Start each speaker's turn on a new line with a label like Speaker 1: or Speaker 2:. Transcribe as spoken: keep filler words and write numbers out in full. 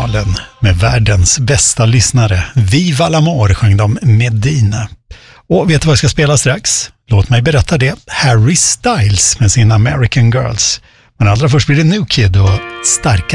Speaker 1: kanalen med världens bästa lyssnare. Viva l'amor sjöng de Medina. Och vet du vad jag ska spela strax? Låt mig berätta det. Harry Styles med sin American Girls. Men allra först blir det New Kid och starka